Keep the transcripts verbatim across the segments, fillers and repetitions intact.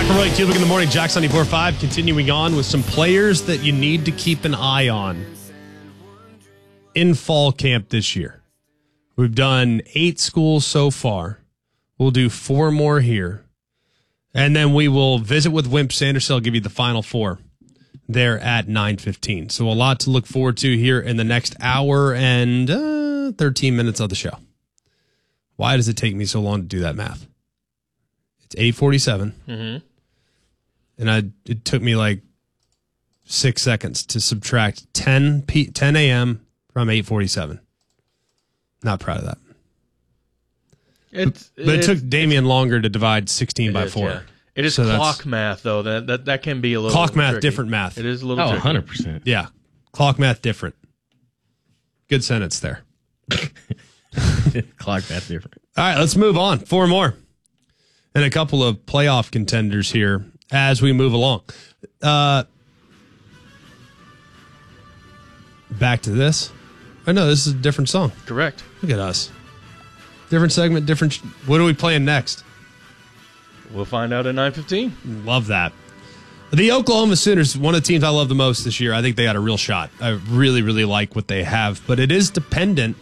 McElroy, Cubic in the morning, Jax ninety-four point five, continuing on with some players that you need to keep an eye on in fall camp this year. We've done eight schools so far. We'll do four more here. And then we will visit with Wimp Sanderson. I'll give you the final four there at nine fifteen. So a lot to look forward to here in the next hour and uh, thirteen minutes of the show. Why does it take me so long to do that math? It's eight forty-seven. Mm-hmm. And I it took me like six seconds to subtract ten a.m. from eight forty-seven. Not proud of that. It's, but it it's, took Damian longer to divide sixteen by is, four. Yeah. It is so clock math, though. That, that that can be a little Clock math, tricky. different math. It is a little Oh, tricky. one hundred percent. Yeah. Clock math, different. Good sentence there. Clock math, different. All right, let's move on. Four more. And a couple of playoff contenders here as we move along. Uh, back to this. Oh, no, this is a different song. Correct. Look at us. Different segment, different. Sh- what are we playing next? We'll find out at nine fifteen. Love that. The Oklahoma Sooners, one of the teams I love the most this year. I think they got a real shot. I really, really like what they have, but it is dependent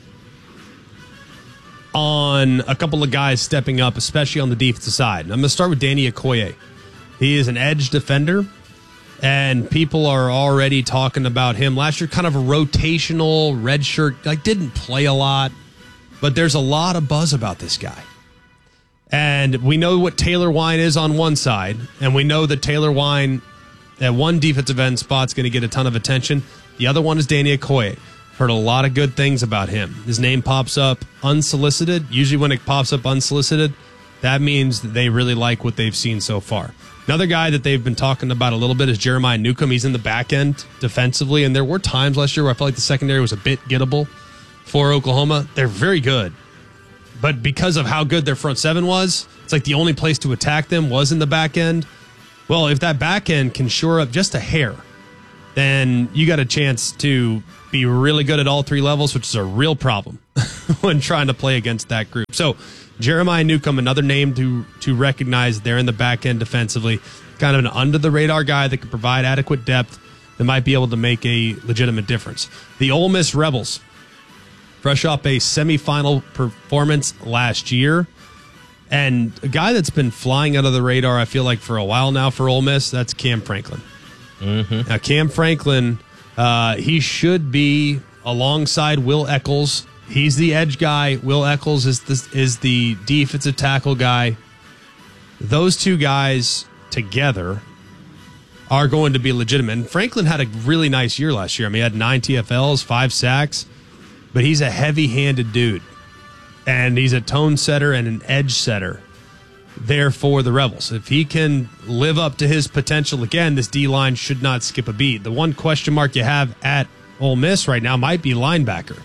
on a couple of guys stepping up, especially on the defensive side. I'm going to start with Danny Okoye. He is an edge defender, and people are already talking about him. Last year, kind of a rotational red shirt, like didn't play a lot, but there's a lot of buzz about this guy. And we know what Taylor Wine is on one side, and we know that Taylor Wine at one defensive end spot's going to get a ton of attention. The other one is Danny Okoye. Heard a lot of good things about him. His name pops up unsolicited. Usually when it pops up unsolicited, that means that they really like what they've seen so far. Another guy that they've been talking about a little bit is Jeremiah Newcomb. He's in the back end defensively, and there were times last year where I felt like the secondary was a bit gettable for Oklahoma. They're very good. But because of how good their front seven was, it's like the only place to attack them was in the back end. Well, if that back end can shore up just a hair, then you got a chance to be really good at all three levels, which is a real problem when trying to play against that group. So Jeremiah Newcomb, another name to to recognize there in the back end defensively, kind of an under-the-radar guy that can provide adequate depth that might be able to make a legitimate difference. The Ole Miss Rebels, fresh off a semifinal performance last year, and a guy that's been flying under the radar, I feel like, for a while now for Ole Miss, that's Cam Franklin. Mm-hmm. Now, Cam Franklin, uh, he should be alongside Will Eccles. He's the edge guy. Will Eccles is the, is the defensive tackle guy. Those two guys together are going to be legitimate. And Franklin had a really nice year last year. I mean, he had nine T F Ls, five sacks, but he's a heavy-handed dude. And he's a tone setter and an edge setter there for the Rebels. If he can live up to his potential again, this D-line should not skip a beat. The one question mark you have at Ole Miss right now might be linebacker.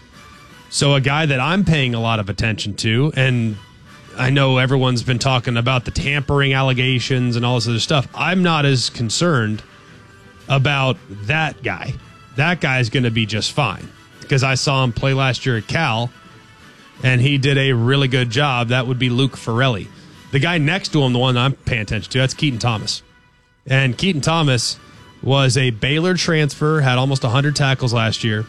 So a guy that I'm paying a lot of attention to, and I know everyone's been talking about the tampering allegations and all this other stuff. I'm not as concerned about that guy. That guy's going to be just fine because I saw him play last year at Cal, and he did a really good job. That would be Luke Farrelly. The guy next to him, the one I'm paying attention to, that's Keaton Thomas. And Keaton Thomas was a Baylor transfer, had almost one hundred tackles last year.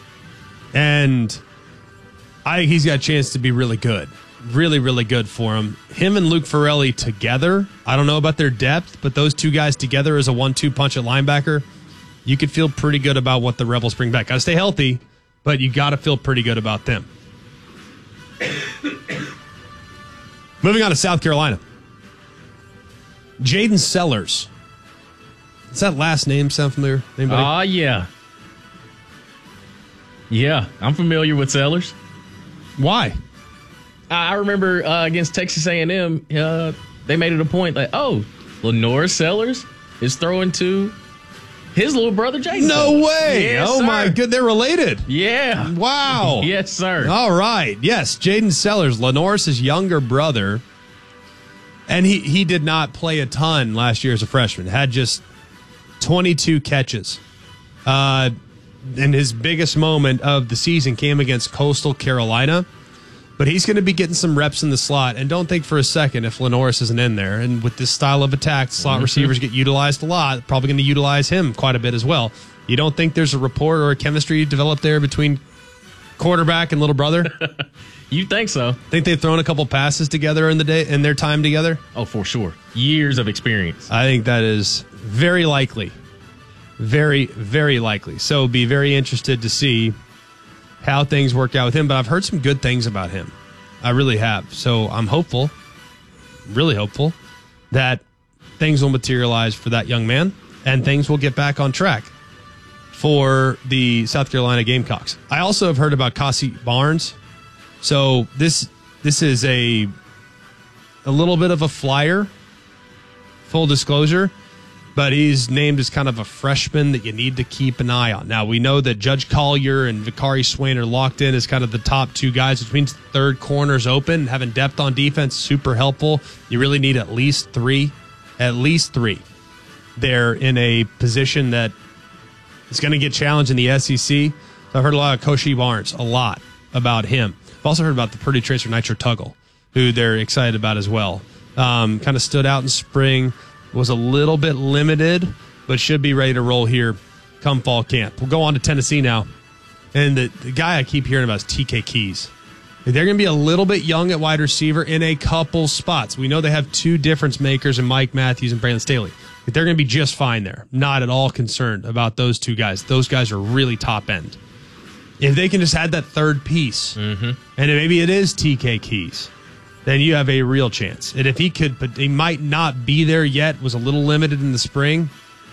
And I think he's got a chance to be really good. Really, really good for him. Him and Luke Farrelly together, I don't know about their depth, but those two guys together as a one two punch at linebacker, you could feel pretty good about what the Rebels bring back. Got to stay healthy, but you got to feel pretty good about them. Moving on to South Carolina. Jaden Sellers. Does that last name sound familiar? Anybody? Ah, uh, yeah. Yeah, I'm familiar with Sellers. Why? I remember uh, against Texas A and M, uh, they made it a point like, oh, Lenore Sellers is throwing to his little brother, Jaden. No Sellers. way. Yes, oh, sir. my good. They're related. Yeah. Wow. Yes, sir. All right. Yes, Jaden Sellers, Lenore's his younger brother. And he, he did not play a ton last year as a freshman. Had just twenty-two catches. Uh, and his biggest moment of the season came against Coastal Carolina. But he's going to be getting some reps in the slot. And don't think for a second if Lenoris isn't in there. And with this style of attack, slot mm-hmm. receivers get utilized a lot. Probably going to utilize him quite a bit as well. You don't think there's a rapport or a chemistry developed there between quarterback and little brother? You think so? Think they've thrown a couple passes together in the day in their time together? Oh, for sure. Years of experience. I think that is very likely. Very, very likely. So be very interested to see how things work out with him. But I've heard some good things about him. I really have. So I'm hopeful, really hopeful, that things will materialize for that young man and things will get back on track for the South Carolina Gamecocks. I also have heard about Cassie Barnes. So this this is a a little bit of a flyer, full disclosure, but he's named as kind of a freshman that you need to keep an eye on. Now, we know that Judge Collier and Vicari Swain are locked in as kind of the top two guys, which means third corner's open. Having depth on defense, super helpful. You really need at least three, at least three. They're in a position that is going to get challenged in the S E C. So I've heard a lot of Koshi Barnes, a lot about him. I've also heard about the Purdue transfer Nitro Tuggle, who they're excited about as well. Um, kind of stood out in spring, was a little bit limited, but should be ready to roll here come fall camp. We'll go on to Tennessee now. And the, the guy I keep hearing about is T K Keys. They're going to be a little bit young at wide receiver in a couple spots. We know they have two difference makers in Mike Matthews and Brandon Staley. But they're going to be just fine there. Not at all concerned about those two guys. Those guys are really top end. If they can just add that third piece, mm-hmm. and maybe it is T K Keys, then you have a real chance. And if he could, but he might not be there yet, was a little limited in the spring,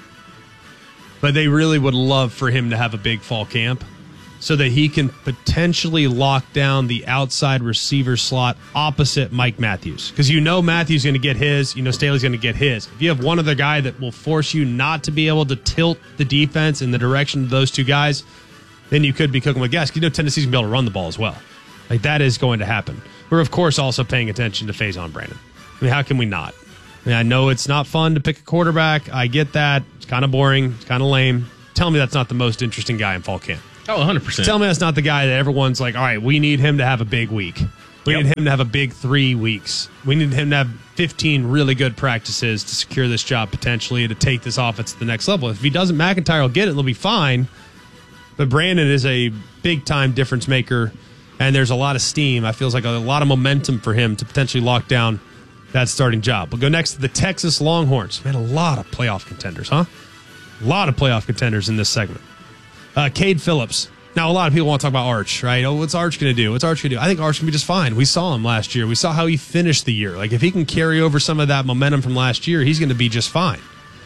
but they really would love for him to have a big fall camp so that he can potentially lock down the outside receiver slot opposite Mike Matthews. Because you know Matthews is going to get his, you know Staley's going to get his. If you have one other guy that will force you not to be able to tilt the defense in the direction of those two guys, then you could be cooking with gas. You know Tennessee's going to be able to run the ball as well. Like, that is going to happen. We're, of course, also paying attention to Faison Brandon. I mean, how can we not? I mean, I know it's not fun to pick a quarterback. I get that. It's kind of boring. It's kind of lame. Tell me that's not the most interesting guy in fall camp. Oh, one hundred percent. Tell me that's not the guy that everyone's like, all right, we need him to have a big week. We yep. need him to have a big three weeks. We need him to have fifteen really good practices to secure this job potentially, to take this offense to the next level. If he doesn't, McIntyre will get it. It'll be fine. But Brandon is a big-time difference maker, and there's a lot of steam. I feels like a lot of momentum for him to potentially lock down that starting job. We'll go next to the Texas Longhorns. Man, a lot of playoff contenders, huh? A lot of playoff contenders in this segment. Uh, Cade Phillips. Now, a lot of people want to talk about Arch, right? Oh, what's Arch going to do? What's Arch going to do? I think Arch can be just fine. We saw him last year. We saw how he finished the year. Like, if he can carry over some of that momentum from last year, he's going to be just fine.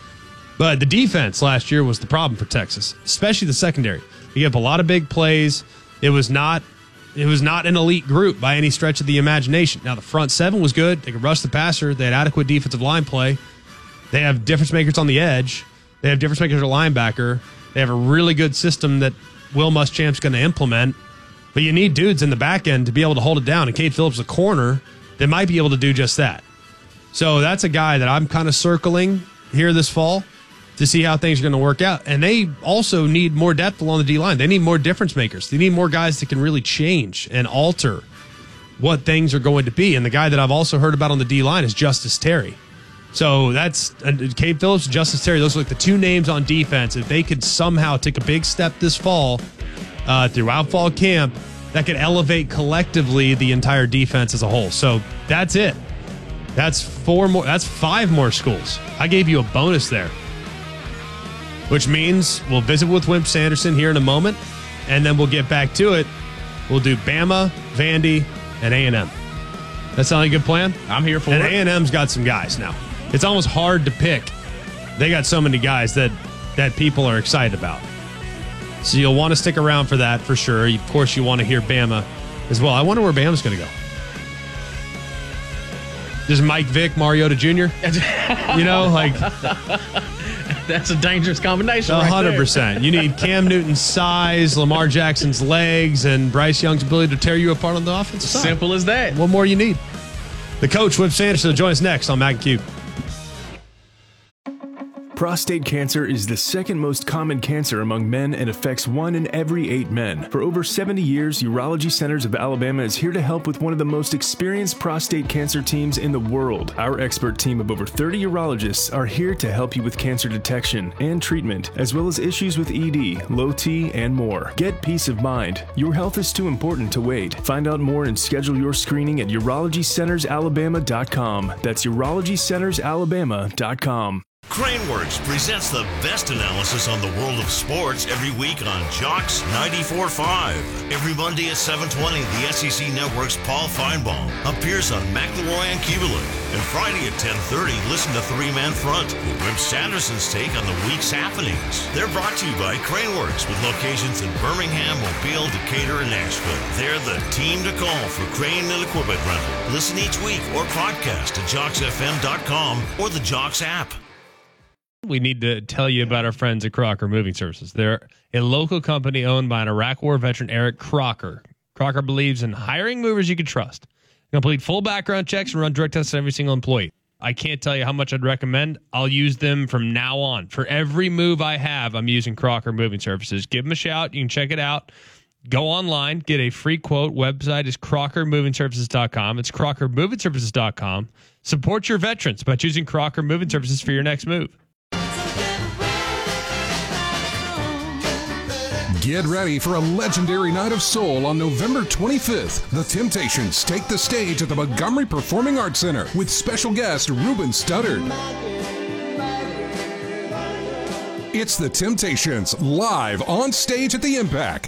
But the defense last year was the problem for Texas, especially the secondary. He gave up a lot of big plays. It was not it was not an elite group by any stretch of the imagination. Now, the front seven was good. They could rush the passer. They had adequate defensive line play. They have difference makers on the edge. They have difference makers at linebacker. They have a really good system that Will Muschamp's going to implement. But you need dudes in the back end to be able to hold it down. And Cade Phillips, a corner, that might be able to do just that. So that's a guy that I'm kind of circling here this fall to see how things are going to work out. And they also need more depth along the D-line. They need more difference makers. They need more guys that can really change and alter what things are going to be. And the guy that I've also heard about on the D-line is Justice Terry. So that's uh, Cade Phillips, Justice Terry. Those are like the two names on defense. If they could somehow take a big step this fall uh, throughout fall camp, that could elevate collectively the entire defense as a whole. So that's it. That's four more. That's five more schools. I gave you a bonus there, which means we'll visit with Wimp Sanderson here in a moment, and then we'll get back to it. We'll do Bama, Vandy, and A and M. That sound like a good plan? I'm here for and it. And A and M's got some guys now. It's almost hard to pick. They got so many guys that, that people are excited about. So you'll want to stick around for that for sure. Of course, you want to hear Bama as well. I wonder where Bama's going to go. Does Mike Vick, Mariota Junior? You know, like... That's a dangerous combination right one hundred percent. there. You need Cam Newton's size, Lamar Jackson's legs, and Bryce Young's ability to tear you apart on the offensive side. Simple as that. What more you need? The coach, Wimp Sanderson, will join us next on Mac and Q. Prostate cancer is the second most common cancer among men and affects one in every eight men. For over seventy years, Urology Centers of Alabama is here to help with one of the most experienced prostate cancer teams in the world. Our expert team of over thirty urologists are here to help you with cancer detection and treatment, as well as issues with E D, low T, and more. Get peace of mind. Your health is too important to wait. Find out more and schedule your screening at urology centers alabama dot com. That's urology centers alabama dot com. Craneworks presents the best analysis on the world of sports every week on Jocks ninety-four point five. Every Monday at seven twenty, the S E C Network's Paul Feinbaum appears on McElroy and Kubelik. And Friday at ten thirty, listen to Three Man Front with Wimp Sanderson's take on the week's happenings. They're brought to you by Craneworks with locations in Birmingham, Mobile, Decatur, and Nashville. They're the team to call for crane and equipment rental. Listen each week or podcast at jocks f m dot com or the Jocks app. We need to tell you about our friends at Crocker Moving Services. They're a local company owned by an Iraq War veteran, Eric Crocker. Crocker believes in hiring movers you can trust. Complete full background checks and run drug tests on every single employee. I can't tell you how much I'd recommend. I'll use them from now on. For every move I have, I'm using Crocker Moving Services. Give them a shout. You can check it out. Go online, get a free quote. Website is crocker moving services dot com. It's crocker moving services dot com. Support your veterans by choosing Crocker Moving Services for your next move. Get ready for a legendary night of soul on November twenty-fifth. The Temptations take the stage at the Montgomery Performing Arts Center with special guest Ruben Studdard. It's the Temptations live on stage at the Impact.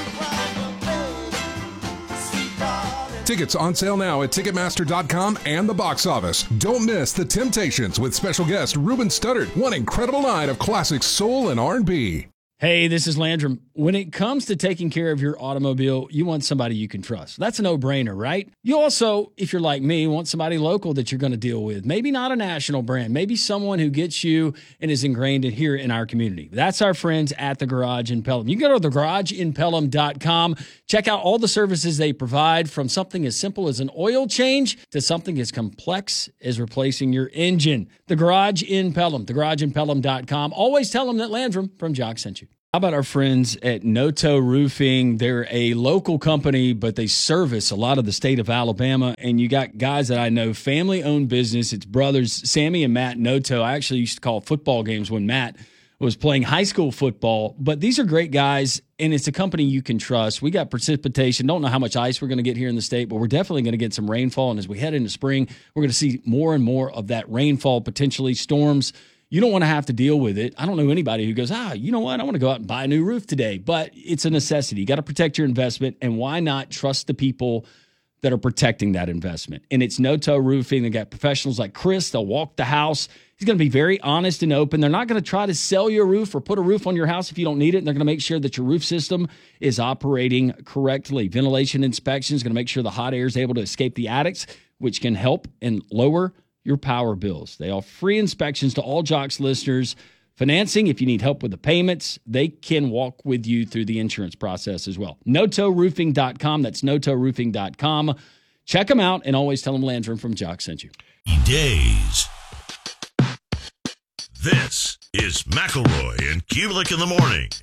Tickets on sale now at ticketmaster dot com and the box office. Don't miss the Temptations with special guest Ruben Studdard. One incredible night of classic soul and R and B. Hey, this is Landrum. When it comes to taking care of your automobile, you want somebody you can trust. That's a no-brainer, right? You also, if you're like me, want somebody local that you're going to deal with. Maybe not a national brand. Maybe someone who gets you and is ingrained in here in our community. That's our friends at The Garage in Pelham. You can go to the garage in pelham dot com. Check out all the services they provide, from something as simple as an oil change to something as complex as replacing your engine. The Garage in Pelham, the garage in pelham dot com. Always tell them that Landrum from Jock sent you. How about our friends at Noto Roofing? They're a local company, but they service a lot of the state of Alabama. And you got guys that I know, family-owned business. It's brothers, Sammy and Matt Noto. I actually used to call football games when Matt was playing high school football. But these are great guys, and it's a company you can trust. We got precipitation. Don't know how much ice we're going to get here in the state, but we're definitely going to get some rainfall. And as we head into spring, we're going to see more and more of that rainfall, potentially storms. You don't want to have to deal with it. I don't know anybody who goes, ah, you know what? I want to go out and buy a new roof today. But it's a necessity. You got to protect your investment. And why not trust the people that are protecting that investment? And it's Noto Roofing. They got professionals like Chris. They'll walk the house. He's going to be very honest and open. They're not going to try to sell you a roof or put a roof on your house if you don't need it. And they're going to make sure that your roof system is operating correctly. Ventilation inspection is going to make sure the hot air is able to escape the attics, which can help and lower your power bills. They offer free inspections to all Jocks listeners. Financing, if you need help with the payments, they can walk with you through the insurance process as well. noto roofing dot com. That's noto roofing dot com. Check them out, and always tell them Landrum from Jock sent you. Days. This is McElroy and Kubelik in the morning.